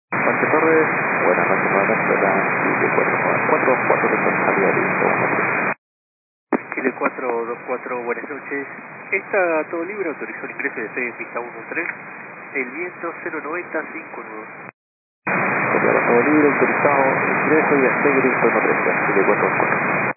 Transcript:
Pancho Torres, buenas noches nuevamente, la Chile 494, de salida de Chile 424, buenas noches. Está todo libre, autorizó el ingreso de 6 en pista 13, el viento 090, 5 nudos. Sería todo libre, autorizado, ingreso y despegue de 113, Chile 424.